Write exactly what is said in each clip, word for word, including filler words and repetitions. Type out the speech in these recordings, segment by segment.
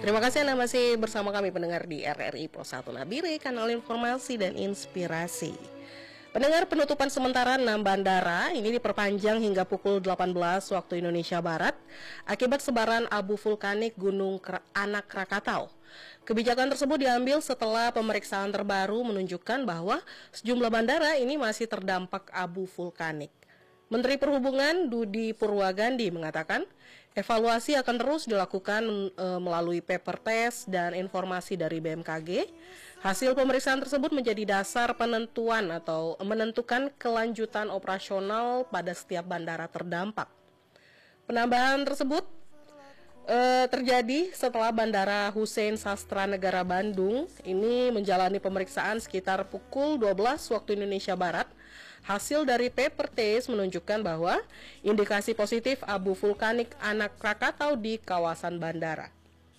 Terima kasih Anda masih bersama kami pendengar di R R I Pro satu Nabire, kanal informasi dan inspirasi. Pendengar, penutupan sementara enam bandara ini diperpanjang hingga pukul delapan belas waktu Indonesia Barat akibat sebaran abu vulkanik Gunung Anak Krakatau. Kebijakan tersebut diambil setelah pemeriksaan terbaru menunjukkan bahwa sejumlah bandara ini masih terdampak abu vulkanik. Menteri Perhubungan Dudi Purwagandi mengatakan evaluasi akan terus dilakukan e, melalui paper test dan informasi dari B M K G. Hasil pemeriksaan tersebut menjadi dasar penentuan atau menentukan kelanjutan operasional pada setiap bandara terdampak. Penambahan tersebut e, terjadi setelah Bandara Hussein Sastra Negara Bandung ini menjalani pemeriksaan sekitar pukul dua belas waktu Indonesia Barat. Hasil dari paper test menunjukkan bahwa indikasi positif abu vulkanik Anak Krakatau di kawasan bandara.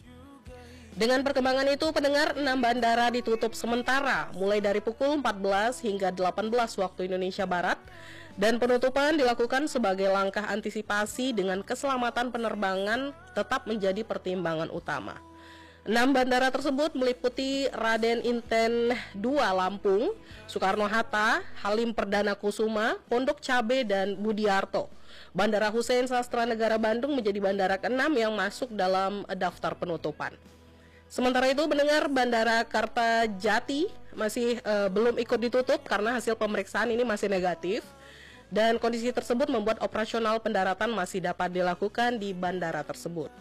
Dengan perkembangan itu, pendengar, enam bandara ditutup sementara mulai dari pukul empat belas hingga delapan belas waktu Indonesia Barat, dan penutupan dilakukan sebagai langkah antisipasi dengan keselamatan penerbangan tetap menjadi pertimbangan utama. Enam bandara tersebut meliputi Raden Inten dua Lampung, Soekarno-Hatta, Halim Perdana Kusuma, Pondok Cabe, dan Budiarto. Bandara Hussein Sastra Negara Bandung menjadi bandara keenam yang masuk dalam daftar penutupan. Sementara itu, mendengar Bandara Kartajati masih uh, belum ikut ditutup karena hasil pemeriksaan ini masih negatif, dan kondisi tersebut membuat operasional pendaratan masih dapat dilakukan di bandara tersebut.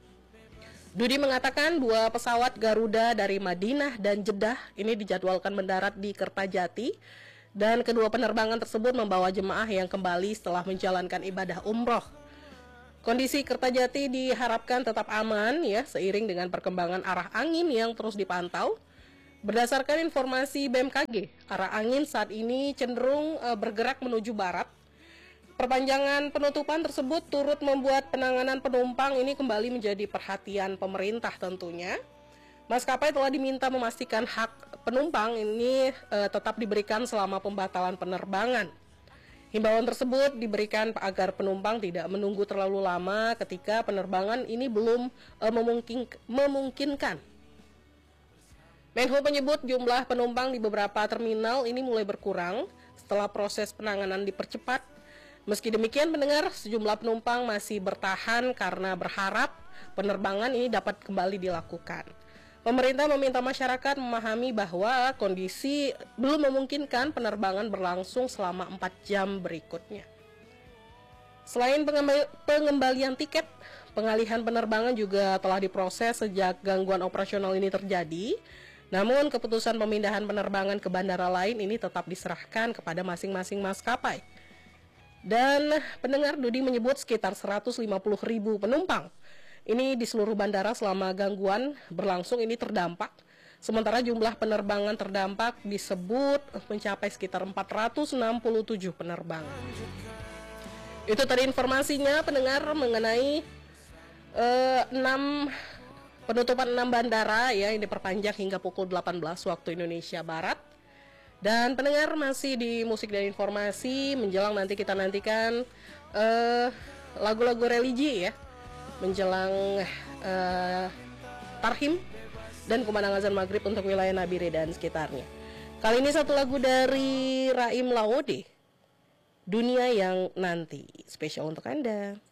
Dudi mengatakan dua pesawat Garuda dari Madinah dan Jeddah ini dijadwalkan mendarat di Kertajati, dan kedua penerbangan tersebut membawa jemaah yang kembali setelah menjalankan ibadah umroh. Kondisi Kertajati diharapkan tetap aman ya seiring dengan perkembangan arah angin yang terus dipantau. Berdasarkan informasi B M K G, arah angin saat ini cenderung e, bergerak menuju barat. Perpanjangan penutupan tersebut turut membuat penanganan penumpang ini kembali menjadi perhatian pemerintah tentunya. Maskapai telah diminta memastikan hak penumpang ini e, tetap diberikan selama pembatalan penerbangan. Himbauan tersebut diberikan agar penumpang tidak menunggu terlalu lama ketika penerbangan ini belum e, memungkin, memungkinkan. Menhub menyebut jumlah penumpang di beberapa terminal ini mulai berkurang setelah proses penanganan dipercepat. Meski demikian, mendengar sejumlah penumpang masih bertahan karena berharap penerbangan ini dapat kembali dilakukan. Pemerintah meminta masyarakat memahami bahwa kondisi belum memungkinkan penerbangan berlangsung selama empat jam berikutnya. Selain pengembalian tiket, pengalihan penerbangan juga telah diproses sejak gangguan operasional ini terjadi. Namun keputusan pemindahan penerbangan ke bandara lain ini tetap diserahkan kepada masing-masing maskapai. Dan pendengar, Dudi menyebut sekitar seratus lima puluh ribu penumpang ini di seluruh bandara selama gangguan berlangsung ini terdampak. Sementara jumlah penerbangan terdampak disebut mencapai sekitar empat ratus enam puluh tujuh penerbangan. Itu tadi informasinya pendengar mengenai uh, enam penutupan enam bandara ya yang diperpanjang hingga pukul delapan belas waktu Indonesia Barat. Dan pendengar, masih di musik dan informasi menjelang nanti kita nantikan uh, lagu-lagu religi ya menjelang uh, Tarhim dan kumandang azan maghrib untuk wilayah Nabire dan sekitarnya. Kali ini satu lagu dari Raim Lawode, Dunia Yang Nanti, spesial untuk Anda.